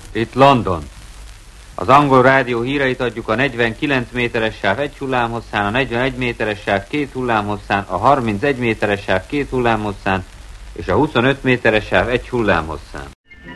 Itt London. Az angol rádió híreit adjuk a 49 méteres sáv 1 hullámhosszán, a 41 méteres sáv 2 hullámhosszán, a 31 méteres sáv 2 hullámhosszán és a 25 méteres sáv 1 hullámhosszán.